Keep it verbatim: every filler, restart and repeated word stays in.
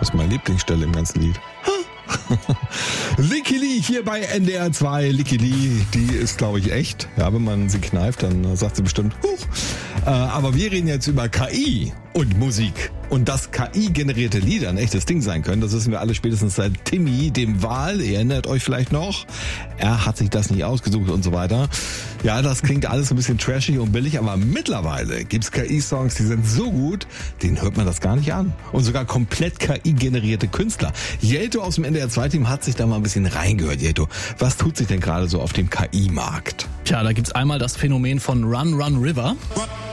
Das ist meine Lieblingsstelle im ganzen Lied. Licky Lee hier bei N D R zwei. Licky Lee, die ist, glaube ich, echt. Ja, wenn man sie kneift, dann sagt sie bestimmt, huch. Äh, aber wir reden jetzt über K I und Musik. Und dass K I-generierte Lieder ein echtes Ding sein können, das wissen wir alle spätestens seit Timmy, dem Wal. Ihr erinnert euch vielleicht noch. Er hat sich das nicht ausgesucht und so weiter. Ja, das klingt alles ein bisschen trashig und billig, aber mittlerweile gibt's K I-Songs, die sind so gut, denen hört man das gar nicht an. Und sogar komplett K I-generierte Künstler. Jelto aus dem N D R zwei Team hat sich da mal ein bisschen reingehört. Jelto, was tut sich denn gerade so auf dem K I-Markt? Tja, da gibt's einmal das Phänomen von Run Run River.